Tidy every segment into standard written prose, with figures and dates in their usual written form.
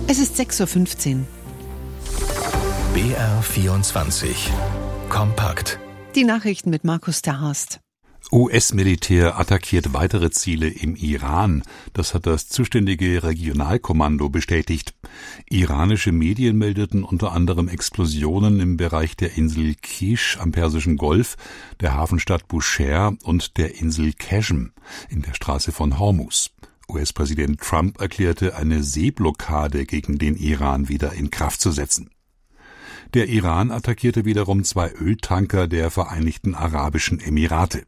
Es ist 6:15 Uhr. BR24 Kompakt. Die Nachrichten mit Markus Terhorst. US-Militär attackiert weitere Ziele im Iran. Das hat das zuständige Regionalkommando bestätigt. Iranische Medien meldeten unter anderem Explosionen im Bereich der Insel Kish am Persischen Golf, der Hafenstadt Bushehr und der Insel Qashm in der Straße von Hormuz. US-Präsident Trump erklärte, eine Seeblockade gegen den Iran wieder in Kraft zu setzen. Der Iran attackierte wiederum 2 Öltanker der Vereinigten Arabischen Emirate.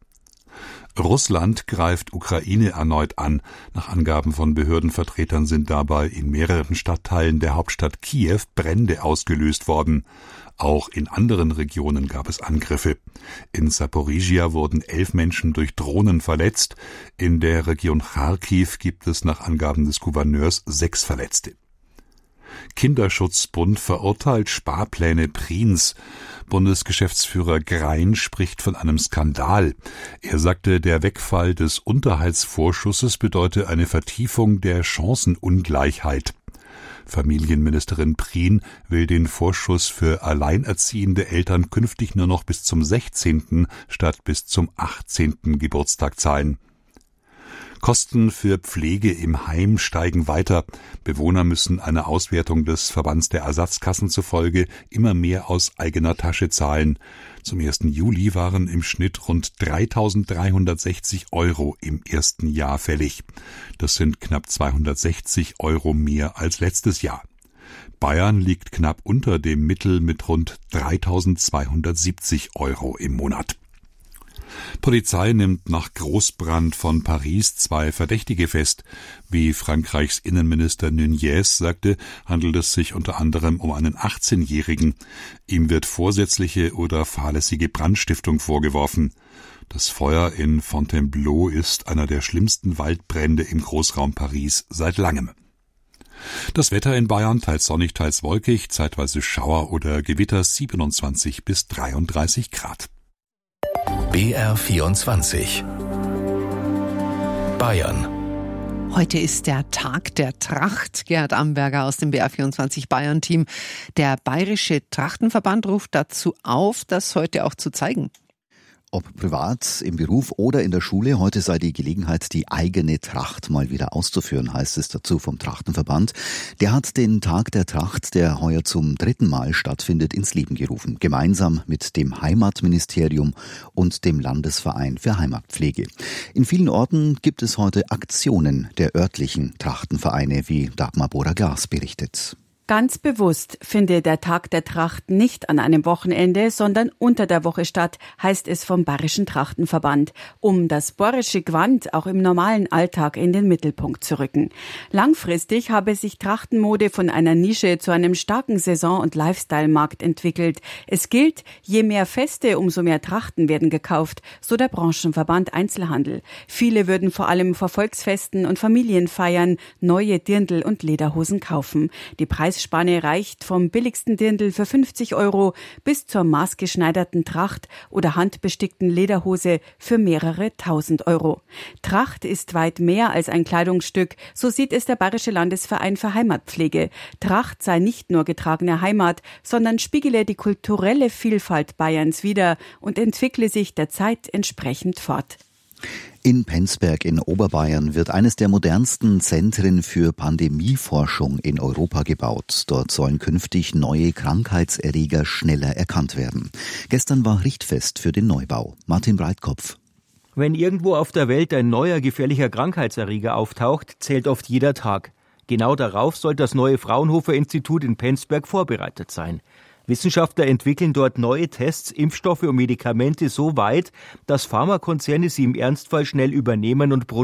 Russland greift Ukraine erneut an. Nach Angaben von Behördenvertretern sind dabei in mehreren Stadtteilen der Hauptstadt Kiew Brände ausgelöst worden. Auch in anderen Regionen gab es Angriffe. In Saporizhia wurden 11 Menschen durch Drohnen verletzt. In der Region Charkiw gibt es nach Angaben des Gouverneurs 6 Verletzte. Kinderschutzbund verurteilt Sparpläne Prins. Bundesgeschäftsführer Grein spricht von einem Skandal. Er sagte, der Wegfall des Unterhaltsvorschusses bedeute eine Vertiefung der Chancenungleichheit. Familienministerin Prien will den Vorschuss für alleinerziehende Eltern künftig nur noch bis zum 16. statt bis zum 18. Geburtstag zahlen. Kosten für Pflege im Heim steigen weiter. Bewohner müssen einer Auswertung des Verbands der Ersatzkassen zufolge immer mehr aus eigener Tasche zahlen. Zum 1. Juli waren im Schnitt rund 3.360 € im ersten Jahr fällig. Das sind knapp 260 € mehr als letztes Jahr. Bayern liegt knapp unter dem Mittel mit rund 3.270 € im Monat. Polizei nimmt nach Großbrand von Paris 2 Verdächtige fest. Wie Frankreichs Innenminister Nunez sagte, handelt es sich unter anderem um einen 18-Jährigen. Ihm wird vorsätzliche oder fahrlässige Brandstiftung vorgeworfen. Das Feuer in Fontainebleau ist einer der schlimmsten Waldbrände im Großraum Paris seit langem. Das Wetter in Bayern teils sonnig, teils wolkig, zeitweise Schauer oder Gewitter, 27 bis 33 Grad. BR24 Bayern. Heute ist der Tag der Tracht. Gerhard Amberger aus dem BR24 Bayern-Team. Der Bayerische Trachtenverband ruft dazu auf, das heute auch zu zeigen. Ob privat, im Beruf oder in der Schule, heute sei die Gelegenheit, die eigene Tracht mal wieder auszuführen, heißt es dazu vom Trachtenverband. Der hat den Tag der Tracht, der heuer zum 3. Mal stattfindet, ins Leben gerufen. Gemeinsam mit dem Heimatministerium und dem Landesverein für Heimatpflege. In vielen Orten gibt es heute Aktionen der örtlichen Trachtenvereine, wie Dagmar Bora-Glas berichtet. Ganz bewusst findet der Tag der Tracht nicht an einem Wochenende, sondern unter der Woche statt, heißt es vom Bayerischen Trachtenverband, um das bayerische Gewand auch im normalen Alltag in den Mittelpunkt zu rücken. Langfristig habe sich Trachtenmode von einer Nische zu einem starken Saison- und Lifestyle-Markt entwickelt. Es gilt, je mehr Feste, umso mehr Trachten werden gekauft, so der Branchenverband Einzelhandel. Viele würden vor allem vor Volksfesten und Familienfeiern neue Dirndl und Lederhosen kaufen. Die Preisspanne reicht vom billigsten Dirndl für 50 € bis zur maßgeschneiderten Tracht oder handbestickten Lederhose für mehrere tausend €. Tracht ist weit mehr als ein Kleidungsstück, so sieht es der Bayerische Landesverein für Heimatpflege. Tracht sei nicht nur getragene Heimat, sondern spiegele die kulturelle Vielfalt Bayerns wider und entwickle sich der Zeit entsprechend fort. In Penzberg in Oberbayern wird eines der modernsten Zentren für Pandemieforschung in Europa gebaut. Dort sollen künftig neue Krankheitserreger schneller erkannt werden. Gestern war Richtfest für den Neubau. Martin Breitkopf. Wenn irgendwo auf der Welt ein neuer gefährlicher Krankheitserreger auftaucht, zählt oft jeder Tag. Genau darauf soll das neue Fraunhofer-Institut in Penzberg vorbereitet sein. Wissenschaftler entwickeln dort neue Tests, Impfstoffe und Medikamente so weit, dass Pharmakonzerne sie im Ernstfall schnell übernehmen und produzieren.